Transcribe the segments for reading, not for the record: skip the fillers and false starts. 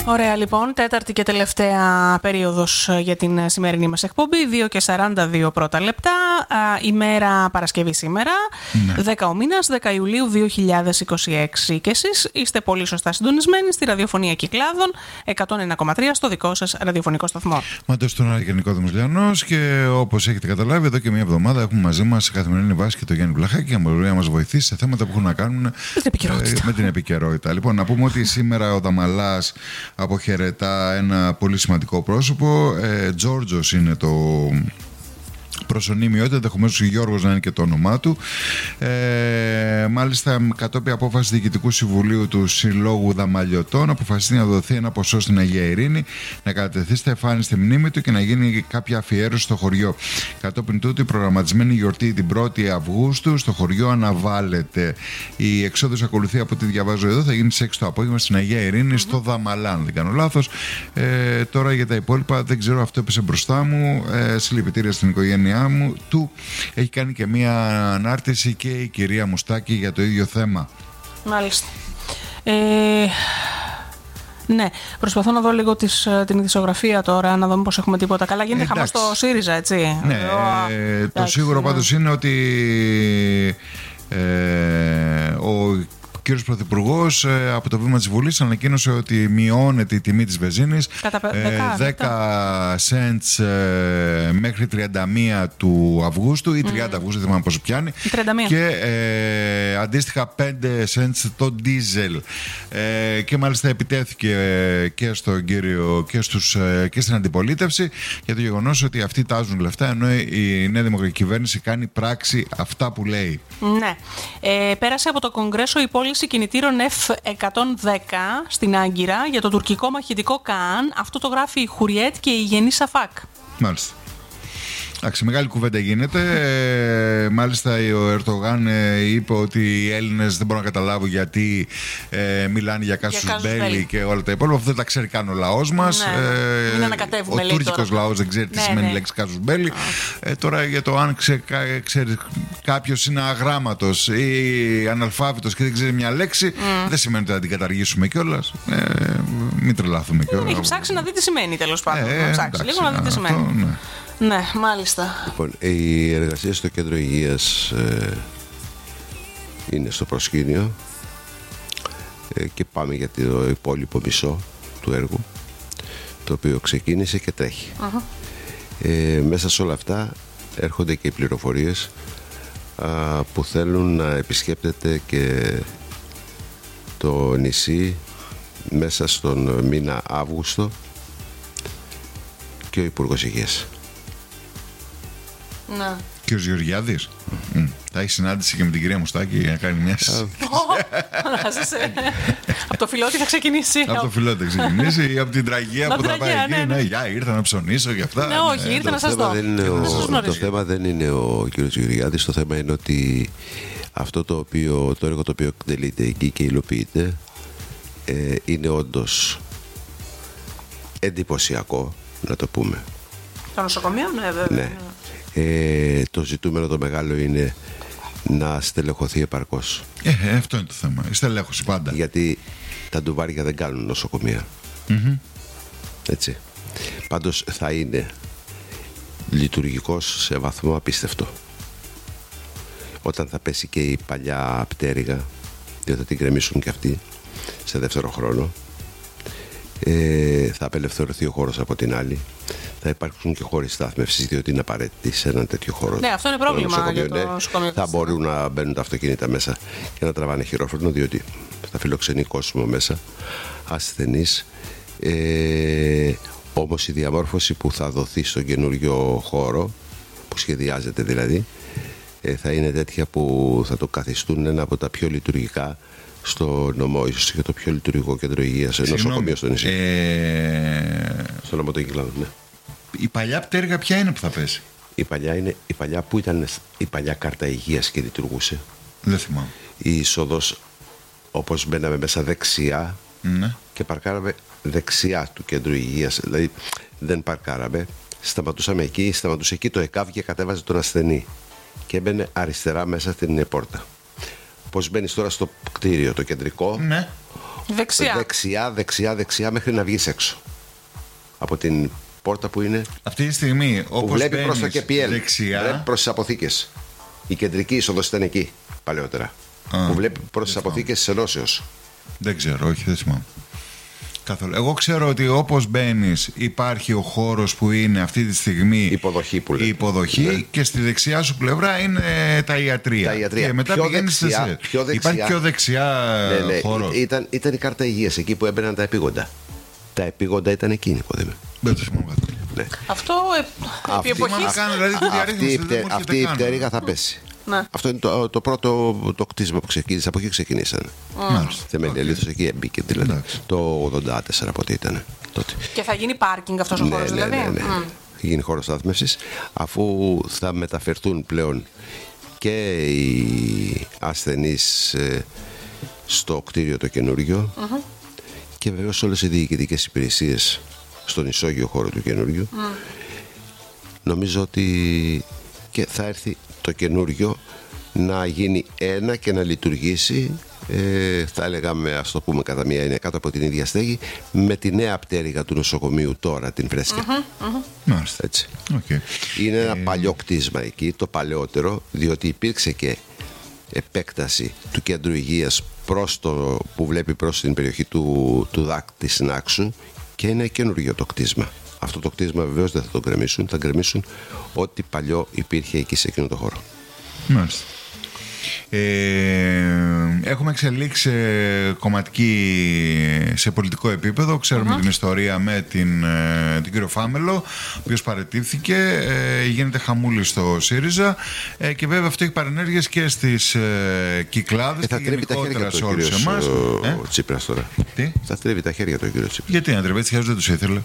Ωραία, λοιπόν, τέταρτη και τελευταία περίοδος για την σημερινή μας εκπομπή, 2:42 πρώτα λεπτά, ημέρα Παρασκευή σήμερα, 10 ο μήνας, 10 Ιουλίου 2026. Και εσείς είστε πολύ σωστά συντονισμένοι στη ραδιοφωνία Κυκλάδων, 101,3 στο δικό σας ραδιοφωνικό σταθμό. Μαντώ στον Άρη Νικόδημος Λιανός, και όπως έχετε καταλάβει, εδώ και μια εβδομάδα έχουμε μαζί μας σε καθημερινή βάση και το Γιάννη Βλαχάκη για να μας βοηθήσει σε θέματα που έχουν να κάνουν με την επικαιρότητα. Λοιπόν, να πούμε ότι σήμερα ο Δαμαλάς αποχαιρετά ένα πολύ σημαντικό πρόσωπο. Τζόρτζος είναι το προσωνύμιό του, ενδεχομένως Γιώργος να είναι και το όνομά του. Μάλιστα, κατόπιν απόφαση Διοικητικού Συμβουλίου του Συλλόγου Δαμαλιωτών, αποφασίστηκε να δοθεί ένα ποσό στην Αγία Ειρήνη, να κατατεθεί στα εφάνη στη μνήμη του και να γίνει κάποια αφιέρωση στο χωριό. Κατόπιν τούτου, η προγραμματισμένη γιορτή την 1η Αυγούστου στο χωριό αναβάλλεται. Η εξόδος ακολουθεί, από ό,τι διαβάζω εδώ, θα γίνει στις 6 το απόγευμα στην Αγία Ειρήνη, στο Δαμαλά, αν δεν κάνω λάθος. Τώρα για τα υπόλοιπα δεν ξέρω, αυτό έπεσε μπροστά μου. Συλληπιτήρια στην οικογένειά του. Έχει κάνει και μία ανάρτηση και η κυρία Μουστάκη για το ίδιο θέμα. Μάλιστα. Ναι, προσπαθώ να δω λίγο την ειδησιογραφία τώρα, να δούμε πως έχουμε τίποτα. Καλά, γίνεται χαμός στο ΣΥΡΙΖΑ, έτσι. Ναι, το σίγουρο πάντως είναι ότι ο κύριος Πρωθυπουργός από το βήμα της Βουλής ανακοίνωσε ότι μειώνεται η τιμή της βενζίνης κατά 10 cents μέχρι 31 του Αυγούστου ή 30 Αυγούστου, δεν θυμάμαι πόσο πιάνει, 31. Και αντίστοιχα 5 cents το ντίζελ, και μάλιστα επιτέθηκε και στον κύριο και στην αντιπολίτευση για το γεγονός ότι αυτοί τάζουν λεφτά, ενώ η Νέα Δημοκρατική κυβέρνηση κάνει πράξη αυτά που λέει. Ναι. Πέρασε από το Κογκρέσο η πώληση κινητήρων F-110 στην Άγκυρα για το τουρκικό μαχητικό Καάν. Αυτό το γράφει η Χουριέτ και η Γενή Σαφάκ. Μάλιστα. Εντάξει, μεγάλη κουβέντα γίνεται. Μάλιστα ο Ερντογάν είπε ότι οι Έλληνες δεν μπορούν να καταλάβουν γιατί μιλάνε για κάσους μπέλι και όλα τα υπόλοιπα. Αυτό δεν τα ξέρει καν ο λαός μας. Ναι, ο τουρκικός λαός δεν ξέρει τι σημαίνει η λέξη κάσους μπέλι. Τώρα για το αν ξέρει κάποιος είναι αγράμματος ή αναλφάβητος και δεν ξέρει μια λέξη, δεν σημαίνει ότι θα την καταργήσουμε κιόλας. Μην τρελαθούμε κιόλας. Έχει ψάξει να δει τι σημαίνει, τέλος πάντων. Ψάξει λίγο να δει τι σημαίνει. Ναι, μάλιστα. Λοιπόν, η εργασία στο κέντρο υγείας είναι στο προσκήνιο και πάμε για το υπόλοιπο μισό του έργου, το οποίο ξεκίνησε και τρέχει. Μέσα σε όλα αυτά έρχονται και οι πληροφορίες που θέλουν να επισκέπτεται και το νησί μέσα στον μήνα Αύγουστο και ο Υπουργός Υγείας. Ναι. Κύριος Γεωργιάδης θα έχει συνάντηση και με την κυρία Μουστάκη για να κάνει μια Από το Φιλότη θα ξεκινήσει. Από το Φιλότη θα ξεκινήσει ή από την Τραγία που θα πάει εκεί. Ναι, για ήρθα να ψωνίσω και αυτά. Ναι, όχι, ήρθα να σας δω. Το θέμα δεν είναι ο κύριος Γεωργιάδης. Το θέμα είναι ότι αυτό το έργο το οποίο εκτελείται εκεί και υλοποιείται είναι όντως εντυπωσιακό, να το πούμε. Το νοσοκομείο, ναι, βέβαια. Ναι. Το ζητούμενο το μεγάλο είναι να στελεχωθεί επαρκώς. Αυτό είναι το θέμα. Η στελέχωση πάντα. Γιατί τα ντουβάρια δεν κάνουν νοσοκομεία. Έτσι. Πάντως θα είναι λειτουργικός σε βαθμό απίστευτο. Όταν θα πέσει και η παλιά πτέρυγα, διότι θα την κρεμίσουν και αυτοί σε δεύτερο χρόνο, θα απελευθερωθεί ο χώρος από την άλλη. Θα υπάρξουν και χώροι στάθμευσης, διότι είναι απαραίτητοι σε έναν τέτοιο χώρο. Ναι, αυτό είναι πρόβλημα για το νοσοκομείο. Θα μπορούν να μπαίνουν τα αυτοκίνητα μέσα και να τραβάνε χειρόφρονο, διότι θα φιλοξενεί κόσμο μέσα, ασθενείς. Όμως η διαμόρφωση που θα δοθεί στον καινούριο χώρο, που σχεδιάζεται δηλαδή, θα είναι τέτοια που θα το καθιστούν ένα από τα πιο λειτουργικά στο νομό, ίσως και το πιο λειτουργικό κέντρο υγείας, νοσοκομείο στο νησί. Στο νομό των Κυκλάδων, ναι. Η παλιά πτέρυγα ποια είναι που θα πέσει? Η παλιά που ήταν η παλιά κάρτα υγείας και λειτουργούσε. Δεν θυμάμαι. Η είσοδος, όπως μπαίναμε μέσα δεξιά, ναι, και παρκάραμε δεξιά του κέντρου υγείας. Δηλαδή δεν παρκάραμε, σταματούσε εκεί το ΕΚΑΒ και κατέβαζε τον ασθενή και έμπαινε αριστερά μέσα στην πόρτα. Πώς μπαίνεις τώρα στο κτίριο το κεντρικό, ναι, Δεξιά μέχρι να βγεις έξω. Από την πόρτα που είναι. Αυτή τη στιγμή, όπως βλέπει προς το ΚΕΠΙΕΛ, δεξιά. προς τις αποθήκες. Η κεντρική είσοδος ήταν εκεί παλαιότερα. Που βλέπει προς τις αποθήκες της Ενώσεως. Δεν ξέρω, όχι, δεν θυμάμαι. Καθόλου. Εγώ ξέρω ότι όπως μπαίνεις υπάρχει ο χώρος που είναι αυτή τη στιγμή η υποδοχή, ναι. Και στη δεξιά σου πλευρά είναι τα ιατρεία. Και μετά πηγαίνεις πιο δεξιά. Υπάρχει πιο δεξιά χώρος. Ήταν η κάρτα υγείας, εκεί που έμπαιναν τα επίγοντα. Τα επίγοντα ήταν εκεί, Νικόδημε. Δεν το θυμάμαι. Ναι. Αυτό επί εποχής. Αυτή η πτέρυγα θα πέσει. Ναι. Αυτό είναι το πρώτο το κτίσμα που ξεκίνησε. Από εκεί ξεκινήσανε. Θεμέλια λίθος, εκεί μπήκε δηλαδή. Το 84 από ό,τι ήταν τότε. Και θα γίνει πάρκινγκ αυτός ο χώρος, δηλαδή. Ναι. Θα γίνει χώρος στάθμευσης, αφού θα μεταφερθούν πλέον και οι ασθενείς στο κτίριο το καινούριο και βεβαίως όλες οι διοικητικές υπηρεσίες στον ισόγειο χώρο του καινούριου. Νομίζω ότι και θα έρθει το καινούριο να γίνει ένα και να λειτουργήσει, θα έλεγα, ας το πούμε κατά μία είναι κάτω από την ίδια στέγη, με τη νέα πτέρυγα του νοσοκομείου τώρα, την φρέσκια. Έτσι. Είναι ένα παλιό κτίσμα εκεί, το παλαιότερο, διότι υπήρξε και επέκταση του κέντρου υγείας που βλέπει προς την περιοχή του ΔΑΚ της Συνάξου, και είναι καινούργιο το κτίσμα. Αυτό το κτίσμα βεβαίως δεν θα το γκρεμίσουν, θα γκρεμίσουν ό,τι παλιό υπήρχε εκεί σε εκείνο το χώρο. Μάλιστα. Έχουμε εξελίξει κομματική σε πολιτικό επίπεδο. Ξέρουμε την ιστορία με τον κύριο Φάμελο, ο οποίος παραιτήθηκε. Γίνεται χαμούλη στο ΣΥΡΙΖΑ και βέβαια αυτό έχει παρενέργειες και στις Κυκλάδες και γενικότερα σε όλους εμάς. Ο Τσίπρας τώρα. Τι? Θα τρίβει τα χέρια του κύριο Τσίπρα. Γιατί να τρίβει, έτσι δεν τους ήθελε.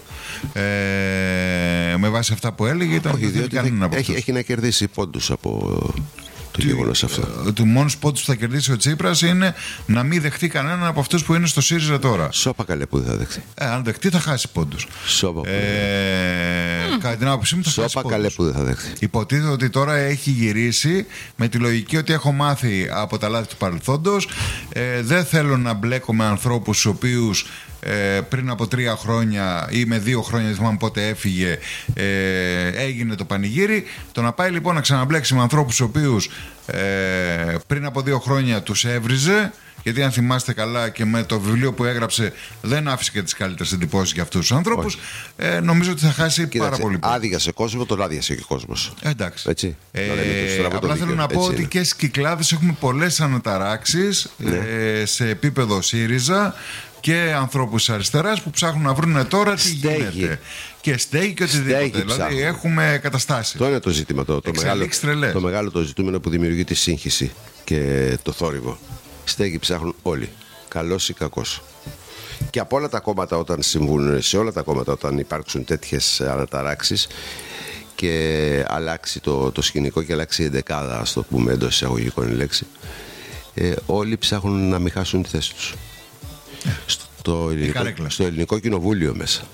Με βάση αυτά που έλεγε ήταν. Όχι, διότι έχει να κερδίσει πόντους από το γεγονός αυτό. Του μόνος πόντους που θα κερδίσει ο Τσίπρας είναι να μην δεχτεί κανέναν από αυτούς που είναι στο ΣΥΡΙΖΑ τώρα. Σώπα καλέ που δεν θα δεχτεί. Αν δεχτεί θα χάσει πόντους. Κατά την άποψή μου θα χάσει πόντους. Σώπα καλέ που δεν θα δεχτεί. Υποτίθεται ότι τώρα έχει γυρίσει με τη λογική ότι έχω μάθει από τα λάθη του παρελθόντος. Δεν θέλω να μπλέκω με ανθρώπους στους οποίους πριν από 3 χρόνια ή με 2 χρόνια, δεν θυμάμαι πότε έφυγε, έγινε το πανηγύρι. Το να πάει λοιπόν να ξαναμπλέξει με ανθρώπους στους οποίους πριν από 2 χρόνια τους έβριζε, γιατί αν θυμάστε καλά και με το βιβλίο που έγραψε δεν άφησε και τις καλύτερες εντυπώσεις για αυτούς τους ανθρώπους, νομίζω ότι θα χάσει πάρα πολύ. Άδειασε κόσμο, τον άδειασε και ο κόσμος. Εντάξει. Έτσι. Απλά θέλω να πω ότι και στις Κυκλάδες έχουμε πολλές αναταράξεις σε επίπεδο ΣΥΡΙΖΑ και ανθρώπους αριστεράς που ψάχνουν να βρουν τώρα τι γίνεται. Και στέγη και οτιδήποτε. Δηλαδή έχουμε καταστάσεις. Το είναι το ζήτημα. Το μεγάλο το ζητούμενο που δημιουργεί τη σύγχυση και το θόρυβο. Στέγη ψάχνουν όλοι. Καλός ή κακός. Και από όλα τα κόμματα, όταν συμβούν, σε όλα τα κόμματα, όταν υπάρξουν τέτοιες αναταράξεις και αλλάξει το σκηνικό και αλλάξει η εντεκάδα, ας το πούμε εντός εισαγωγικών η λέξη, όλοι ψάχνουν να μην χάσουν τη θέση τους. Στο ελληνικό κοινοβούλιο μέσα.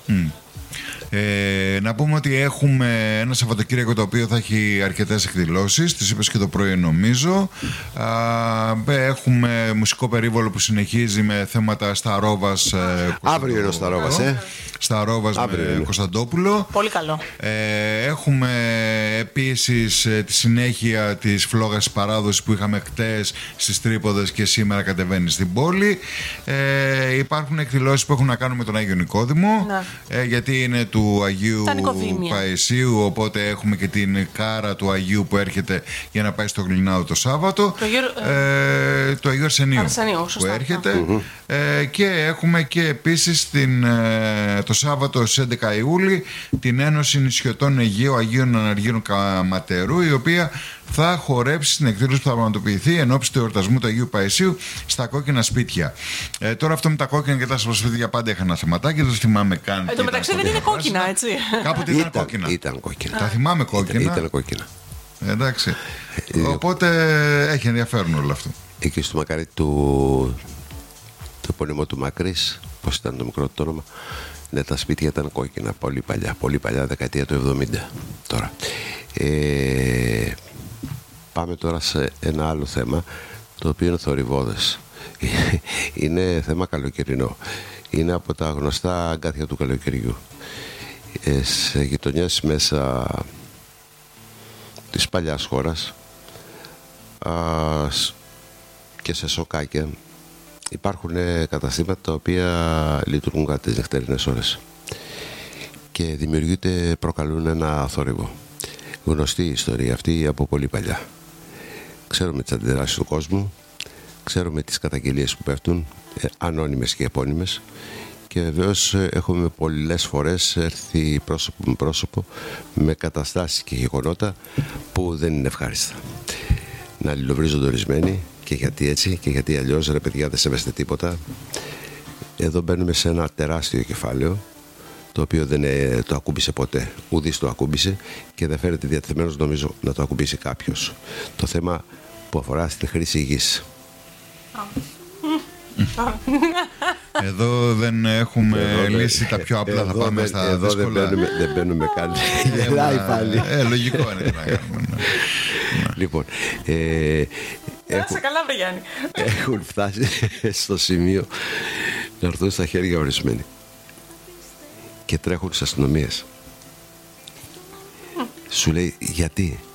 Να πούμε ότι έχουμε ένα Σαββατοκύριακο το οποίο θα έχει αρκετές εκδηλώσεις. Τις είπες και το πρωί νομίζω. Έχουμε μουσικό περίβολο που συνεχίζει με θέματα στα Ρόβας. Αύριο είναι στα Ρόβας, Στα Ρόβας με Κωνσταντόπουλο. Πολύ καλό. Έχουμε επίσης τη συνέχεια της φλόγας της παράδοσης που είχαμε χτες στις Τρίποδες και σήμερα κατεβαίνει στην πόλη. Υπάρχουν εκδηλώσεις που έχουν να κάνουν με τον Άγιο Νικόδημο, γιατί είναι του Αγίου Παϊσίου, οπότε έχουμε και την κάρα του Αγίου που έρχεται για να πάει στο Γλινάου το Σάββατο, το Αγίου Αρσενίου που έρχεται, και έχουμε και επίσης το Σάββατο στις 11 Ιούλη την Ένωση Νησιωτών Αιγαίου Αγίων Αναργύρων Καματερού, η οποία θα χορέψει στην εκδήλωση που θα πραγματοποιηθεί εν ώψη του εορτασμού του Αγίου Παϊσίου στα κόκκινα σπίτια. Τώρα αυτό με τα κόκκινα και τα σπίτια πάντα είχα ένα θεματάκι, δεν θυμάμαι καν. Εν τω μεταξύ δεν είναι κόκκινα, έτσι. Κάποτε ήταν κόκκινα. Ήταν κόκκινα. Τα θυμάμαι κόκκινα. Ήταν κόκκινα. Εντάξει. Οπότε έχει ενδιαφέρον όλο αυτό. Εκεί στο μακάρι του επώνυμο του Μακρύς, πώς ήταν το μικρό το όνομα, ναι, τα σπίτια ήταν κόκκινα, πολύ παλιά, δεκαετία του 70 τώρα. Πάμε τώρα σε ένα άλλο θέμα, το οποίο είναι θορυβώδες. Είναι θέμα καλοκαιρινό. Είναι από τα γνωστά αγκάθια του καλοκαιριού. Σε γειτονιές μέσα της παλιάς χώρας και σε σοκάκια υπάρχουν καταστήματα τα οποία λειτουργούν κατά τις νυχτερινές ώρες και προκαλούν ένα θόρυβο. Γνωστή η ιστορία αυτή από πολύ παλιά. Ξέρουμε τις αντιδράσεις του κόσμου, ξέρουμε τις καταγγελίες που πέφτουν, ανώνυμες και επώνυμες, και βεβαίως έχουμε πολλές φορές έρθει πρόσωπο με πρόσωπο με καταστάσεις και γεγονότα που δεν είναι ευχάριστα. Να αλληλοβρίζονται ορισμένοι, και γιατί έτσι και γιατί αλλιώς, ρε παιδιά, δεν σέβεστε τίποτα. Εδώ μπαίνουμε σε ένα τεράστιο κεφάλαιο, το οποίο δεν το ακούμπησε ποτέ, ουδής το ακούμπησε και δεν φαίνεται διατεθειμένος, νομίζω, να το ακούμπήσει κάποιος. Το θέμα που αφορά στην χρήση γης. Εδώ δεν έχουμε λύσει τα πιο απλά, θα πάμε στα δύσκολα. Δεν μπαίνουμε καν. Γελάει πάλι. Λογικό είναι να κάνουμε. Λοιπόν, κάτσε καλά, βρε Γιάννη. έχουν φτάσει στο σημείο να έρθουν στα χέρια ορισμένοι και τρέχουν στις αστυνομίες. Σου λέει, γιατί?